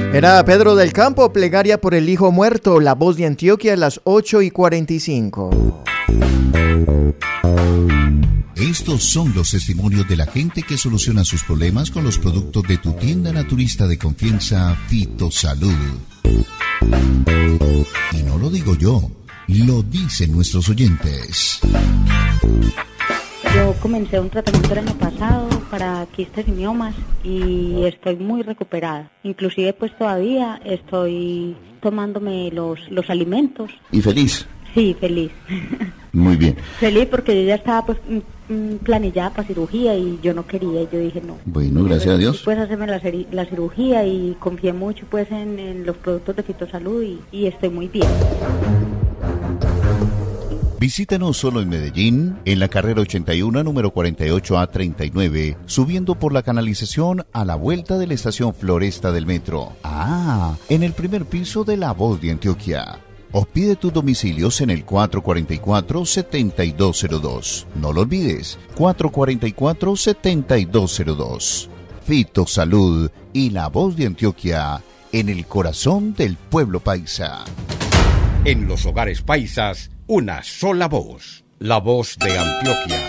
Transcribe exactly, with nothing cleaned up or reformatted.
Era Pedro del Campo, plegaria por el hijo muerto, La Voz de Antioquia, a las ocho y cuarenta y cinco. Estos son los testimonios de la gente que soluciona sus problemas con los productos de tu tienda naturista de confianza, Fitosalud. Y no lo digo yo, lo dicen nuestros oyentes. Yo comencé un tratamiento el año pasado para quistes y miomas y estoy muy recuperada. Inclusive pues todavía estoy tomándome los, los alimentos. ¿Y feliz? Sí, feliz. Muy bien. Feliz porque yo ya estaba pues planillada para cirugía y yo no quería, y yo dije no. Bueno, gracias a Dios. Pues hacerme la, la cirugía y confié mucho pues en, en los productos de Fitosalud y, y estoy muy bien. Visítanos solo en Medellín, en la carrera ochenta y uno, número cuarenta y ocho A treinta y nueve, subiendo por la canalización a la vuelta de la estación Floresta del metro. Ah, en el primer piso de La Voz de Antioquia. O pide tus domicilios en el cuatro cuatro cuatro, siete dos cero dos. No lo olvides, cuatro cuatro cuatro, siete dos cero dos. Fitosalud y La Voz de Antioquia, en el corazón del pueblo paisa. En los hogares paisas, una sola voz, la voz de Antioquia.